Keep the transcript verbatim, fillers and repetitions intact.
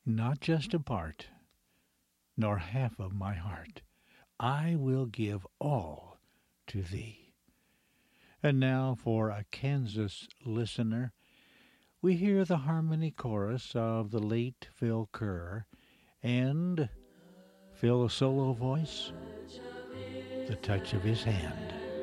not just a part, nor half of my heart. I will give all to thee. And now for a Kansas listener, we hear the harmony chorus of the late Phil Kerr and Phil's solo voice, the touch of his hand.